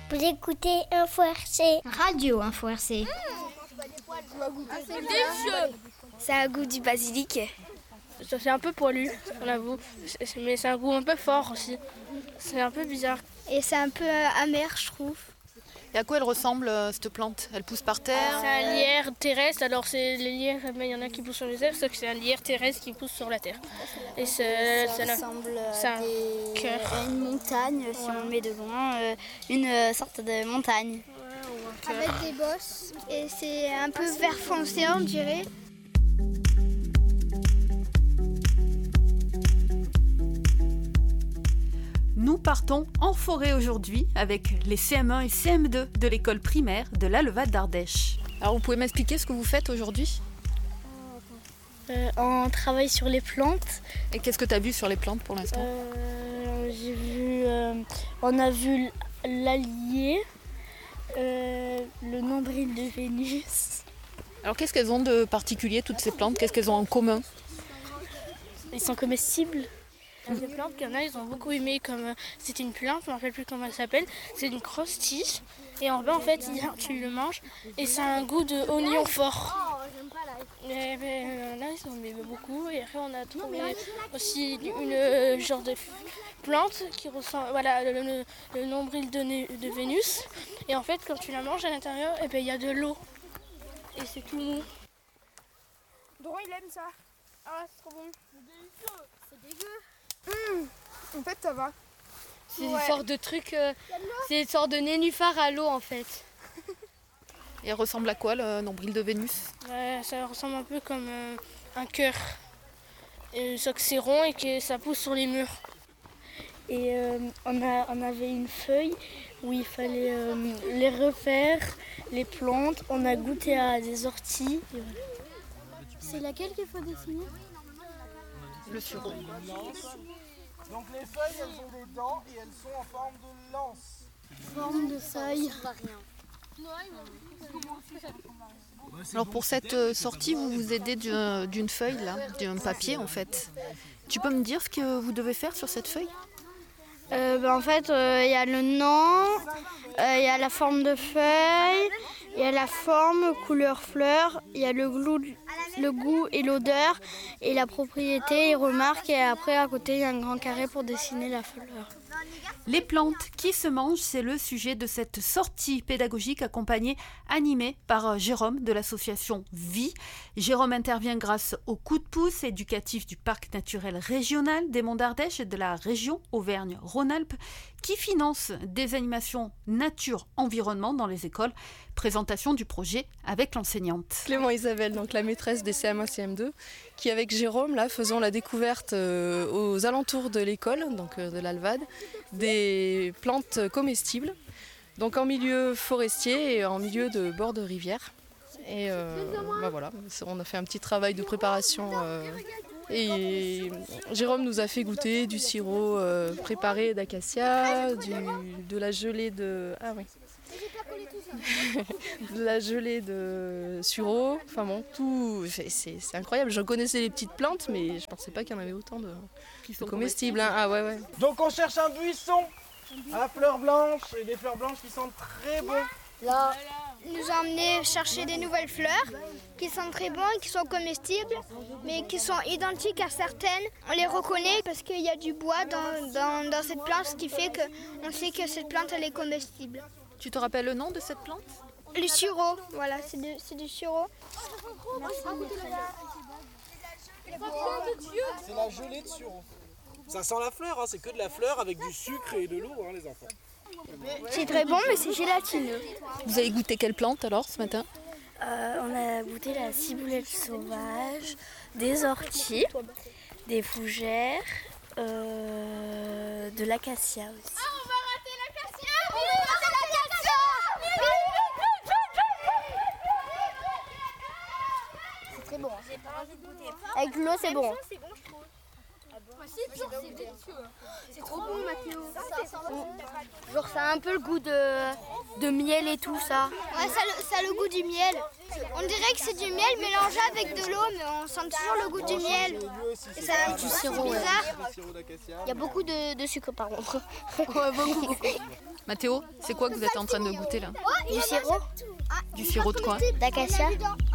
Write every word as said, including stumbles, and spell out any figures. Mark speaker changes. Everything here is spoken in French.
Speaker 1: Vous écoutez Info R C.
Speaker 2: Radio Info R C.
Speaker 3: C'est délicieux.
Speaker 4: Ça a un goût du basilic.
Speaker 3: Ça fait un peu poilu, on avoue. Mais c'est un goût un peu fort aussi. C'est un peu bizarre.
Speaker 2: Et c'est un peu amer, je trouve.
Speaker 5: Et à quoi elle ressemble, cette plante? Elle pousse par terre?
Speaker 3: C'est un lierre terrestre. Alors c'est les lierres, mais il y en a qui poussent sur les airs, sauf que c'est un lierre terrestre qui pousse sur la terre. Et c'est,
Speaker 2: ça
Speaker 3: c'est
Speaker 2: ressemble
Speaker 3: c'est un
Speaker 2: des...
Speaker 3: cœur.
Speaker 2: à une montagne, si ouais. on le met devant, euh, une euh, sorte de montagne.
Speaker 3: Ouais,
Speaker 2: avec des bosses. Et c'est un peu vert foncé, on dirait.
Speaker 6: Nous partons en forêt aujourd'hui avec les C M un et C M deux de l'école primaire de la Levade d'Ardèche.
Speaker 5: Alors vous pouvez m'expliquer ce que vous faites aujourd'hui?
Speaker 4: euh, On travaille sur les plantes.
Speaker 5: Et qu'est-ce que tu as vu sur les plantes pour l'instant?
Speaker 4: euh, J'ai vu, euh, on a vu l'allier, euh, le nombril de Vénus.
Speaker 5: Alors qu'est-ce qu'elles ont de particulier toutes ces plantes? Qu'est-ce qu'elles ont en commun?
Speaker 4: Ils sont comestibles.
Speaker 3: Il y a des plantes qu'il y en a, ils ont beaucoup aimé, comme euh, c'était une plante, je ne me rappelle plus comment elle s'appelle, c'est une grosse tige, et en bas en fait tu le manges, et ça a un goût de oignon fort. Et, ben, là ils en aimaient beaucoup, et après on a trouvé aussi une euh, genre de plante qui ressemble, voilà, le, le, le nombril de, de Vénus, et en fait quand tu la manges à l'intérieur, et ben, il y a de l'eau, et c'est tout mou.
Speaker 7: Doron il aime ça.
Speaker 3: Ah c'est trop bon.
Speaker 7: C'est délicieux. C'est dégueu. Mmh. En fait, ça va.
Speaker 8: C'est
Speaker 7: ouais.
Speaker 8: une sorte de truc, euh, c'est une sorte de nénuphar à l'eau en fait.
Speaker 5: Et elle ressemble à quoi le nombril de Vénus?
Speaker 3: Ouais, ça ressemble un peu comme euh, un cœur. Et sauf que c'est rond et que ça pousse sur les murs.
Speaker 4: Et euh, on, a, on avait une feuille où il fallait euh, les refaire, les plantes. On a goûté à des orties. Voilà.
Speaker 2: C'est laquelle qu'il faut dessiner?
Speaker 5: Le sureau.
Speaker 9: Donc les feuilles, elles ont des dents et elles sont en forme de lance.
Speaker 2: Forme de feuille.
Speaker 5: Alors pour cette sortie, vous vous aidez d'une feuille là, d'un papier en fait. Tu peux me dire ce que vous devez faire sur cette feuille?
Speaker 2: euh, ben, En fait, il euh, y a le nom, il euh, y a la forme de feuille, il y a la forme, couleur fleur, il y a le, glou, le goût et l'odeur, et la propriété et remarque, et après à côté il y a un grand carré pour dessiner la fleur.
Speaker 6: Les plantes qui se mangent, c'est le sujet de cette sortie pédagogique accompagnée, animée par Jérôme de l'association Vie. Jérôme intervient grâce au coup de pouce éducatif du parc naturel régional des Monts d'Ardèche et de la région Auvergne-Rhône-Alpes qui finance des animations nature-environnement dans les écoles. Présentation du projet avec l'enseignante.
Speaker 10: Clément Isabelle, donc la maîtresse des C M un C M deux, qui avec Jérôme, là, faisons la découverte euh, aux alentours de l'école, donc euh, de la Levade, des plantes comestibles, donc en milieu forestier et en milieu de bord de rivière. Et euh, bah voilà, on a fait un petit travail de préparation euh, et Jérôme nous a fait goûter du sirop euh, préparé d'acacia, du, de la gelée de... Ah oui. de la gelée de sureau, enfin bon, tout, c'est, c'est incroyable. Je connaissais les petites plantes, mais je pensais pas qu'il y en avait autant de, de comestibles. Hein. Ah ouais, ouais.
Speaker 9: Donc on cherche un buisson à fleurs blanches, et des fleurs blanches qui sentent très bon.
Speaker 2: Là, il nous a emmené chercher des nouvelles fleurs qui sont très bonnes, qui sont comestibles, mais qui sont identiques à certaines. On les reconnaît parce qu'il y a du bois dans, dans, dans cette plante, ce qui fait qu'on sait que cette plante elle est comestible.
Speaker 5: Tu te rappelles le nom de cette plante?
Speaker 2: Le sureau, voilà, c'est du, c'est du sureau.
Speaker 9: C'est la gelée de sureau. Ça sent la fleur, hein, c'est que de la fleur avec du sucre et de l'eau, hein, les enfants.
Speaker 2: C'est très bon, mais c'est gélatineux.
Speaker 5: Vous avez goûté quelle plante alors ce matin?
Speaker 4: euh, On a goûté la ciboulette sauvage, des orties, des fougères, euh, de l'acacia aussi.
Speaker 7: Ah, on va rater l'acacia!
Speaker 2: Oui, on va rater l'acacia! C'est très bon. Avec l'eau, c'est bon.
Speaker 7: C'est bon, je trouve. C'est pur, c'est délicieux. C'est trop bon, Mathéo.
Speaker 2: Genre, ça a un peu le goût de, de miel et tout ça. Ouais, ça, le, ça a le goût du miel. On dirait que c'est du miel mélangé avec de l'eau, mais on sent toujours le goût du miel. Et ça a un petit sirop bizarre. Il y a beaucoup de, de sucre par contre.
Speaker 10: Ouais, beaucoup, beaucoup.
Speaker 5: Mathéo, c'est quoi que vous êtes en train de goûter là?
Speaker 2: Du sirop
Speaker 5: Du sirop de quoi?
Speaker 2: d'acacia.